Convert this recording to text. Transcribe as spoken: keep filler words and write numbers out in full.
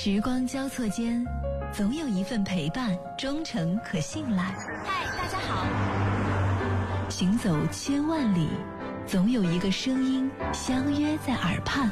时光交错间，总有一份陪伴忠诚可信赖。 嗨，大家好。 行走千万里，总有一个声音相约在耳畔。